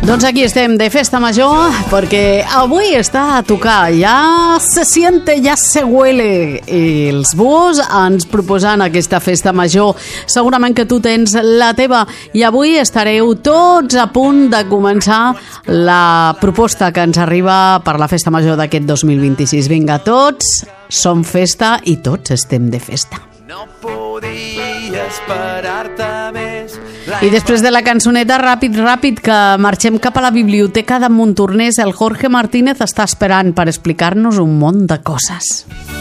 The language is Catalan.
Doncs aquí estem de festa major perquè avui està a tocar, ja se siente, ja se huele. I els búhos ens proposen aquesta festa major. Segurament que tu tens la teva i avui estareu tots a punt de començar la proposta que ens arriba per la festa major d'aquest 2026. Vinga, tots som festa i tots estem de festa. No podia esperar-te més. I després de la cançoneta, ràpid, que marxem cap a la biblioteca de Montornès. El Jorge Martínez està esperant per explicar-nos un munt de coses.